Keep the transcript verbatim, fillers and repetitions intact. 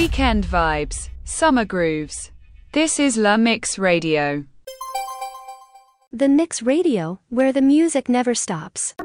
Weekend vibes, summer grooves. This is La Mix Radio. The Mix Radio, where the music never stops.